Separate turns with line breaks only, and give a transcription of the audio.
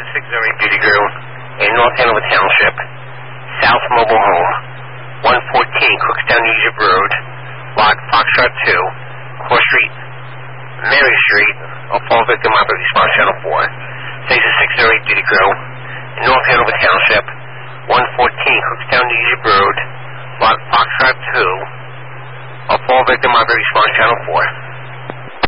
608 Duty Crew in North Hanover Township, South Mobile Home, 114 Cookstown Egypt Road, Lot Foxtrot 2, Cross Street, Mary Street, a fall victim operator response channel 4. Station 608 Duty Crew in North Hanover Township, 114 Cookstown Egypt Road, Lot Foxtrot 2, a fall victim operator response channel 4.